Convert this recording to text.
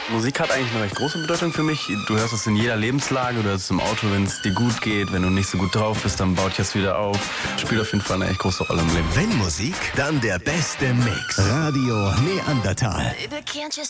Musik hat eigentlich eine recht große Bedeutung für mich. Du hörst es in jeder Lebenslage, du hörst es im Auto, wenn es dir gut geht. Wenn du nicht so gut drauf bist, dann baut dich das wieder auf. Spielt auf jeden Fall eine echt große Rolle im Leben. Wenn Musik, dann der beste Mix. Radio Neandertal. Baby, can't you